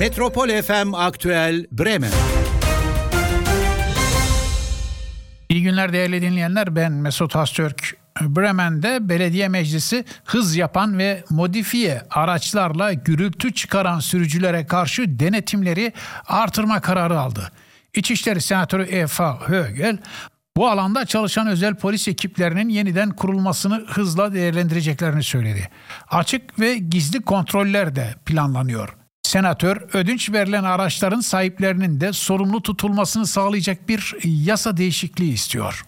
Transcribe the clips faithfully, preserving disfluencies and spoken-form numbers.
Metropol F M Aktüel Bremen. İyi günler değerli dinleyenler, ben Mesut Hastürk. Bremen'de belediye meclisi hız yapan ve modifiye araçlarla gürültü çıkaran sürücülere karşı denetimleri artırma kararı aldı. İçişleri Senatörü Eva Högel, bu alanda çalışan özel polis ekiplerinin yeniden kurulmasını hızla değerlendireceklerini söyledi. Açık ve gizli kontroller de planlanıyor. Senatör, ödünç verilen araçların sahiplerinin de sorumlu tutulmasını sağlayacak bir yasa değişikliği istiyor.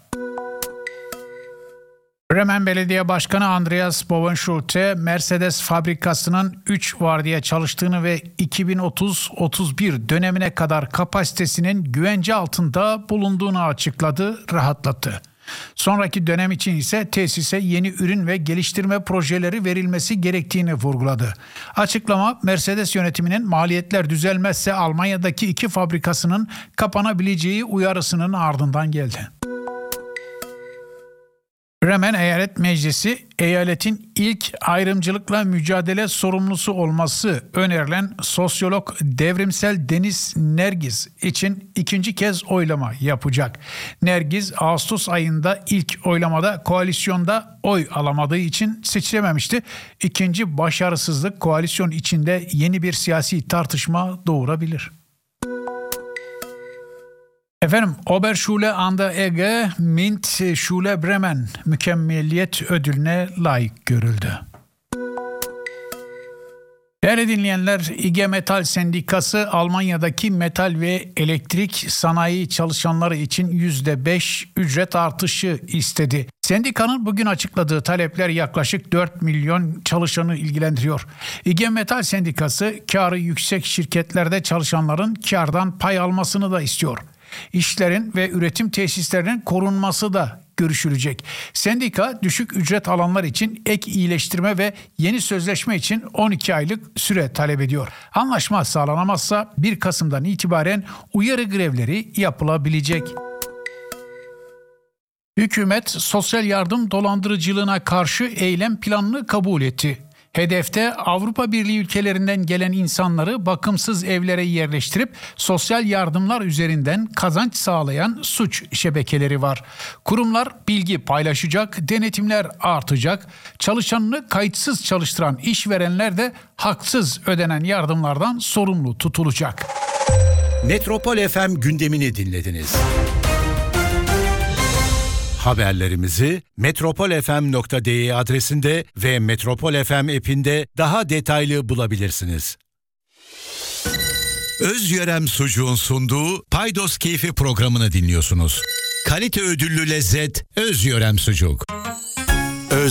Bremen Belediye Başkanı Andreas Bovenschulte, Mercedes fabrikasının üç vardiya çalıştığını ve iki bin otuz otuz bir dönemine kadar kapasitesinin güvence altında bulunduğunu açıkladı, rahatlattı. Sonraki dönem için ise tesise yeni ürün ve geliştirme projeleri verilmesi gerektiğini vurguladı. Açıklama, Mercedes yönetiminin maliyetler düzelmezse Almanya'daki iki fabrikasının kapanabileceği uyarısının ardından geldi. Bremen Eyalet Meclisi, eyaletin ilk ayrımcılıkla mücadele sorumlusu olması önerilen sosyolog devrimsel Deniz Nergiz için ikinci kez oylama yapacak. Nergiz, Ağustos ayında ilk oylamada koalisyonda oy alamadığı için seçilememişti. İkinci başarısızlık koalisyon içinde yeni bir siyasi tartışma doğurabilir. Efendim, Oberschule an der Ege MINT-Schule Bremen mükemmeliyet ödülüne layık görüldü. Değerli dinleyenler, İ G Metal Sendikası Almanya'daki metal ve elektrik sanayi çalışanları için yüzde beş ücret artışı istedi. Sendikanın bugün açıkladığı talepler yaklaşık dört milyon çalışanı ilgilendiriyor. İ G Metal Sendikası, karı yüksek şirketlerde çalışanların kardan pay almasını da istiyor. İşlerin ve üretim tesislerinin korunması da görüşülecek. Sendika, düşük ücret alanlar için ek iyileştirme ve yeni sözleşme için on iki aylık süre talep ediyor. Anlaşma sağlanamazsa bir Kasım'dan itibaren uyarı grevleri yapılabilecek. Hükümet, sosyal yardım dolandırıcılığına karşı eylem planını kabul etti. Hedefte Avrupa Birliği ülkelerinden gelen insanları bakımsız evlere yerleştirip sosyal yardımlar üzerinden kazanç sağlayan suç şebekeleri var. Kurumlar bilgi paylaşacak, denetimler artacak, çalışanını kayıtsız çalıştıran işverenler de haksız ödenen yardımlardan sorumlu tutulacak. Metropol F M gündemini dinlediniz. Haberlerimizi metropol f m nokta d e adresinde ve Metropol F M app'inde daha detaylı bulabilirsiniz. Özyörem Sucuğun sunduğu Paydos Keyfi programını dinliyorsunuz. Kalite ödüllü lezzet Özyörem Sucuk.